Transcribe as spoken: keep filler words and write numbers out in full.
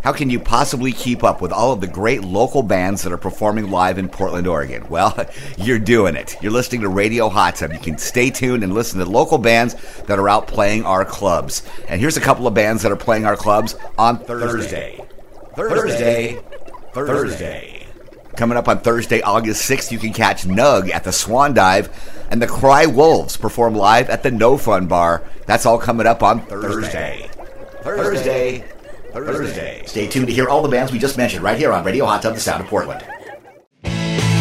How can you possibly keep up with all of the great local bands that are performing live in Portland, Oregon? Well, you're doing it. You're listening to Radio Hot Tub. You can stay tuned and listen to local bands that are out playing our clubs. And here's a couple of bands that are playing our clubs on Thursday. Thursday. Thursday. Thursday. Coming up on Thursday, August sixth, you can catch Nug at the Swan Dive, and the Cry Wolves perform live at the No Fun Bar. That's all coming up on Thursday. Thursday. Thursday. Stay tuned to hear all the bands we just mentioned right here on Radio Hot Tub, the Sound of Portland.